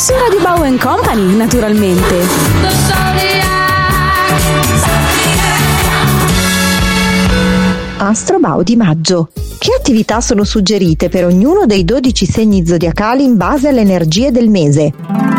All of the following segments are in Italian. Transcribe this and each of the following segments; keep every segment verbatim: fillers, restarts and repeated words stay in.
Su Radio Bau and Company, naturalmente. Astrobau di maggio. Che attività sono suggerite per ognuno dei dodici segni zodiacali in base alle energie del mese?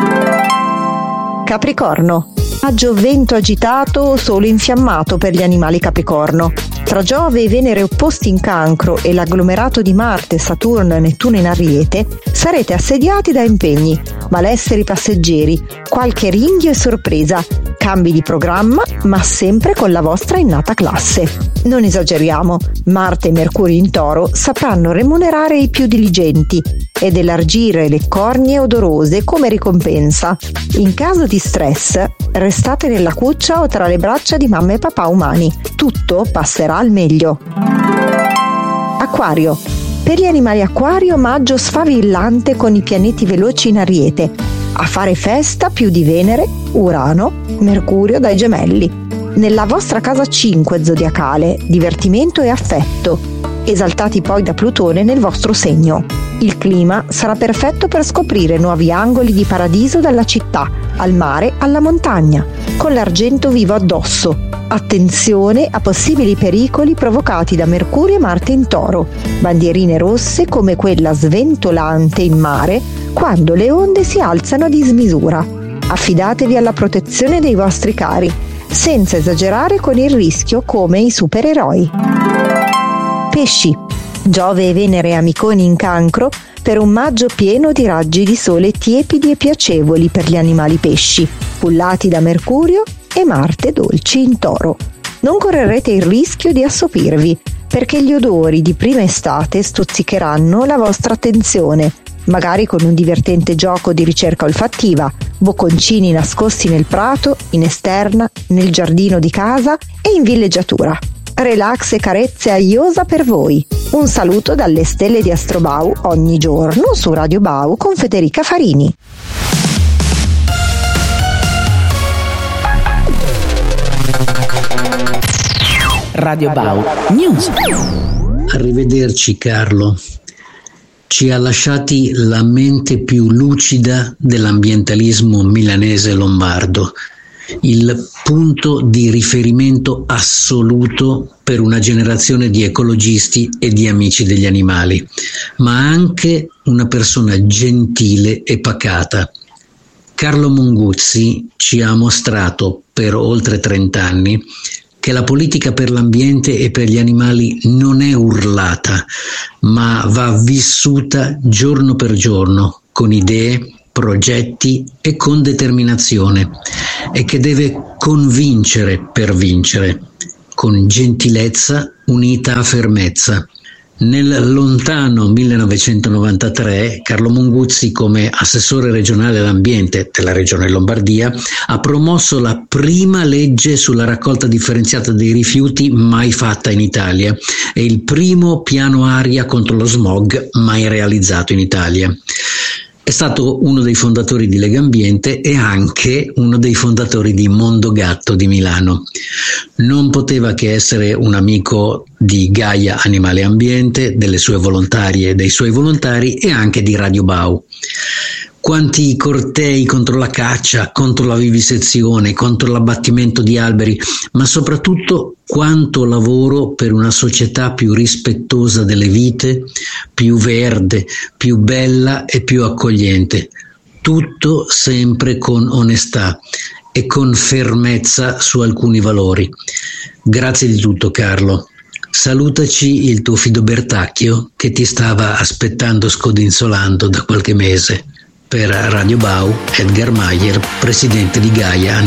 Capricorno. Maggio vento agitato o sole infiammato per gli animali Capricorno. Tra Giove e Venere opposti in Cancro e l'agglomerato di Marte, Saturno e Nettuno in Ariete, sarete assediati da impegni, malesseri passeggeri, qualche ringhio e sorpresa, cambi di programma, ma sempre con la vostra innata classe. Non esageriamo, Marte e Mercurio in Toro sapranno remunerare i più diligenti ed elargire le cornie odorose come ricompensa. In caso di stress, restate nella cuccia o tra le braccia di mamma e papà umani. Tutto passerà al meglio. Acquario. Per gli animali Acquario, maggio sfavillante con i pianeti veloci in Ariete. A fare festa più di Venere, Urano, Mercurio dai Gemelli. Nella vostra casa cinque zodiacale, divertimento e affetto, esaltati poi da Plutone nel vostro segno. Il clima sarà perfetto per scoprire nuovi angoli di paradiso dalla città, al mare, alla montagna, con l'argento vivo addosso. Attenzione a possibili pericoli provocati da Mercurio e Marte in Toro, bandierine rosse come quella sventolante in mare quando le onde si alzano a dismisura. Affidatevi alla protezione dei vostri cari, senza esagerare con il rischio come i supereroi. Pesci. Giove e Venere amiconi in Cancro per un maggio pieno di raggi di sole tiepidi e piacevoli per gli animali pesci, pullati da Mercurio e Marte dolci in Toro. Non correrete il rischio di assopirvi, perché gli odori di prima estate stuzzicheranno la vostra attenzione, magari con un divertente gioco di ricerca olfattiva, bocconcini nascosti nel prato, in esterna, nel giardino di casa e in villeggiatura. Relax e carezze a iosa per voi. Un saluto dalle stelle di Astrobau ogni giorno su Radio Bau con Federica Farini. Radio Bau News. Arrivederci Carlo. Ci ha lasciati la mente più lucida dell'ambientalismo milanese lombardo, il punto di riferimento assoluto per una generazione di ecologisti e di amici degli animali, ma anche una persona gentile e pacata. Carlo Monguzzi ci ha mostrato per oltre trent'anni che la politica per l'ambiente e per gli animali non è urlata, ma va vissuta giorno per giorno con idee, progetti e con determinazione, e che deve convincere per vincere, con gentilezza unita a fermezza. Nel lontano millenovecentonovantatré Carlo Monguzzi, come assessore regionale all'ambiente della regione Lombardia, ha promosso la prima legge sulla raccolta differenziata dei rifiuti mai fatta in Italia e il primo piano aria contro lo smog mai realizzato in Italia. È stato uno dei fondatori di Legambiente e anche uno dei fondatori di Mondogatto di Milano. Non poteva che essere un amico di Gaia Animale e Ambiente, delle sue volontarie e dei suoi volontari e anche di Radio Bau. Quanti cortei contro la caccia, contro la vivisezione, contro l'abbattimento di alberi, ma soprattutto quanto lavoro per una società più rispettosa delle vite, più verde, più bella e più accogliente. Tutto sempre con onestà e con fermezza su alcuni valori. Grazie di tutto, Carlo. Salutaci il tuo fido Bertacchio che ti stava aspettando scodinzolando da qualche mese. Per Radio Bau, Edgar Mayer, presidente di Gaia